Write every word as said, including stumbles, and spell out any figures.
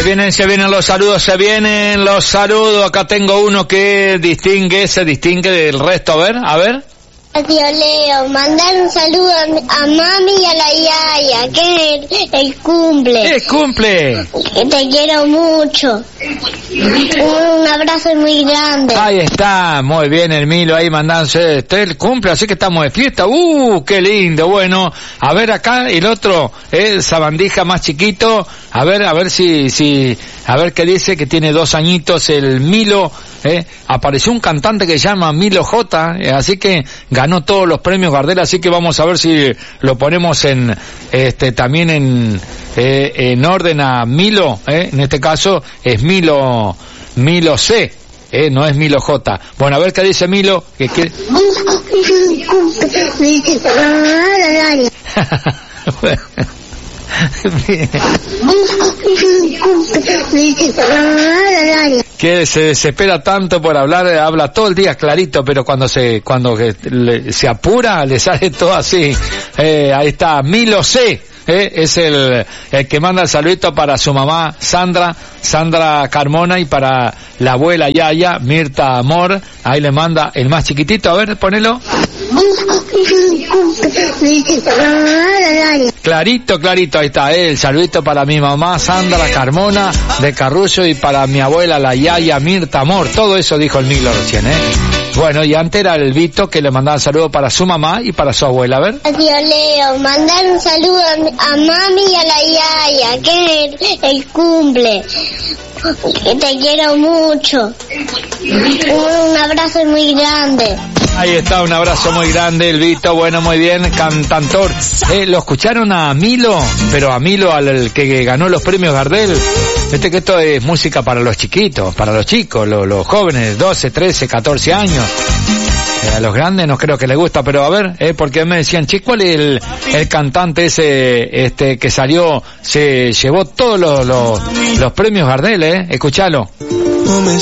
vienen, se vienen los saludos, se vienen los saludos. Acá tengo uno que distingue, se distingue del resto. A ver, a ver. Tío Leo, mandar un saludo a, a mami y a la yaya, que es el, el cumple. ¡Es cumple! Que te quiero mucho. Un, un abrazo muy grande. Ahí está, muy bien el Milo ahí mandándose este el cumple, así que estamos de fiesta. ¡Uh, qué lindo! Bueno, a ver acá el otro, el sabandija más chiquito. A ver, a ver si, si, a ver qué dice, que tiene dos añitos el Milo. Eh, apareció un cantante que se llama Milo J, eh, así que ganó todos los premios Gardel, así que vamos a ver si lo ponemos en este también en eh, en orden a Milo, eh, en este caso es Milo Milo C, eh, no es Milo J. Bueno, a ver qué dice Milo, que, que... que se desespera tanto por hablar, habla todo el día clarito, pero cuando se cuando le, se apura le sale todo así. Eh, ahí está Milo C, eh, es el, el que manda el saludito para su mamá Sandra Sandra Carmona y para la abuela Yaya Mirta Amor. Ahí le manda el más chiquitito, a ver, ponelo. Clarito, clarito, ahí está, eh, el saludito para mi mamá Sandra Carmona de Carrullo y para mi abuela la Yaya Mirta Amor. Todo eso dijo el Milo recién, eh. Bueno, y antes era el Vito que le mandaba saludo para su mamá y para su abuela, a ver. Tío Leo, mandar un saludo a, a mami y a la yaya, que es el, el cumple. Que te quiero mucho. Un, un abrazo muy grande. Ahí está, un abrazo muy grande, el Vito, bueno, muy bien, cantantor. Eh, ¿Lo escucharon a Milo? Pero a Milo, al el que ganó los premios Gardel. Viste que esto es música para los chiquitos, para los chicos, los, los jóvenes, doce, trece, catorce años. Eh, a los grandes no creo que les gusta, pero a ver, eh, porque me decían, che, ¿cuál es el, el cantante ese este que salió, se llevó todos los, los, los premios Gardel, eh? Escuchalo. No me